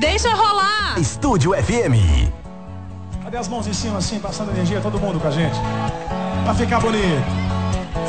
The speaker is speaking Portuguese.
Deixa rolar. Estúdio FM. Cadê as mãos em cima assim, passando energia, todo mundo com a gente? Pra ficar bonito.